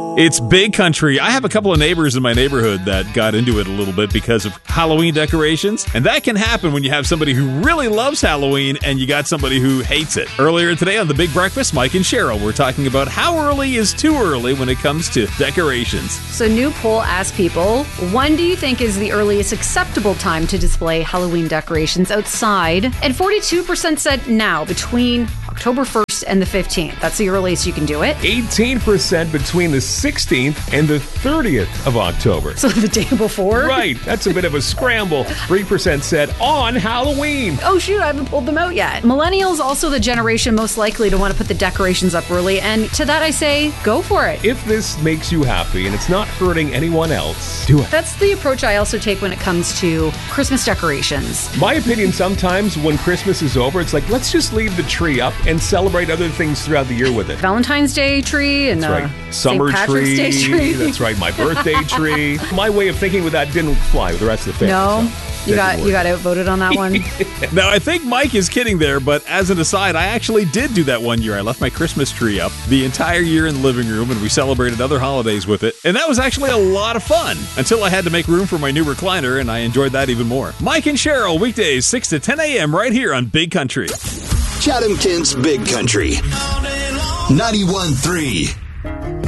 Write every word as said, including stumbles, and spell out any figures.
It's Big Country. I have a couple of neighbors in my neighborhood that got into it a little bit because of Halloween decorations. And that can happen when you have somebody who really loves Halloween and you got somebody who hates it. Earlier today on The Big Breakfast, Mike and Cheryl were talking about how early is too early when it comes to decorations. So new poll asked people, when do you think is the earliest acceptable time to display Halloween decorations outside? And forty-two percent said now, between October first and the fifteenth. That's the earliest you can do it. eighteen percent between the sixteenth and the thirtieth of October. So the day before? Right. That's a bit of a scramble. three percent said on Halloween. Oh, shoot, I haven't pulled them out yet. Millennials also the generation most likely to want to put the decorations up early. And to that I say, go for it. If this makes you happy and it's not hurting anyone else, do it. That's the approach I also take when it comes to Christmas decorations. My opinion, sometimes when Christmas is over, it's like, let's just leave the tree up and celebrate other things throughout the year with it. Valentine's Day tree and That's uh, right. Summer Saint Patrick's tree. Day tree. That's right. My birthday tree. My way of thinking with that didn't fly with the rest of the family. No, so you got you got outvoted on that one. Now, I think Mike is kidding there, but as an aside, I actually did do that one year. I left my Christmas tree up the entire year in the living room, and we celebrated other holidays with it. And that was actually a lot of fun until I had to make room for my new recliner, and I enjoyed that even more. Mike and Cheryl, weekdays, six to ten a.m. right here on Big Country. Chatham Kent's Big Country. ninety-one point three